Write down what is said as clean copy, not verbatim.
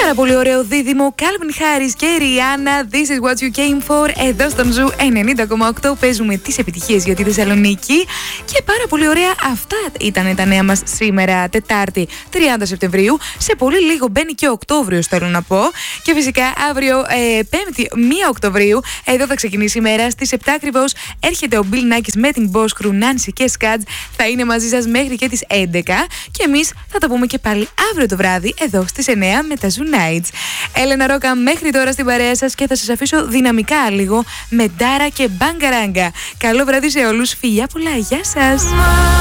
Πάρα πολύ ωραίο δίδυμο. Calvin Harris και Rihanna. This is what you came for. Εδώ στον Ζου 90,8 παίζουμε τις επιτυχίες για τη Θεσσαλονίκη. Και πάρα πολύ ωραία. Αυτά ήταν τα νέα μας σήμερα, Τετάρτη 30 Σεπτεμβρίου. Σε πολύ λίγο μπαίνει και Οκτώβριος, θέλω να πω. Και φυσικά αύριο, Πέμπτη 1 Οκτωβρίου, εδώ θα ξεκινήσει η μέρα. Στις 7 ακριβώς έρχεται ο Bill Nackis με την Boss Crew, Nancy και Scudz. Θα είναι μαζί σας μέχρι και τις 11. Και εμείς θα τα πούμε και πάλι αύριο το βράδυ, εδώ στις 9 με τα Zoo Nights. Έλενα Ρόκα μέχρι τώρα στην παρέα σας και θα σας αφήσω δυναμικά λίγο με Ντάρα και Μπαγκαράγκα. Καλό βράδυ σε όλους. Φιλιά πολλά. Γεια σας.